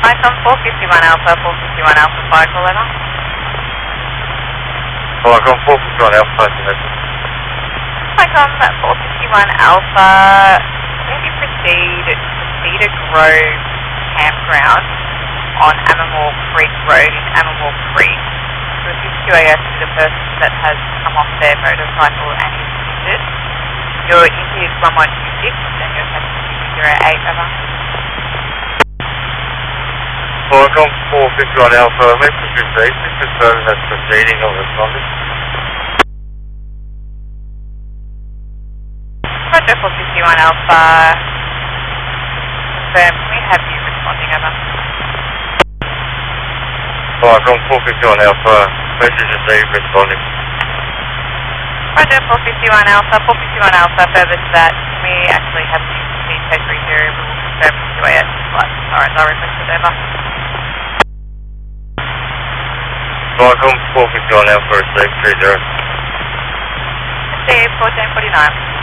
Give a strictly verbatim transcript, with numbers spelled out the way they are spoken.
Icon four fifty-one Alpha, four fifty-one Alpha, fire call over. Icon four fifty-one Alpha, Delta. Icon four fifty-one Alpha, maybe proceed to Cedar Grove Campground on Amamore Creek Road in Amamore Creek. So this Q A S is a person that has come off their motorcycle and is injured. Your injury is one one two six and your taxi is six zero eight, over. Icon four fifty-one Alpha, message received, this is confirming that's proceeding or responding. Roger four fifty-one Alpha, confirm, can we have you responding, over? Icon four fifty-one Alpha, message received, responding. Roger four fifty-one Alpha, four fifty-one Alpha, further to that, can we actually have you proceed code three zero, we will confirm the Q A S flight. Alright, I'll request it over. Icon four fifty-one Alpha, received three zero. Stay fourteen forty-nine.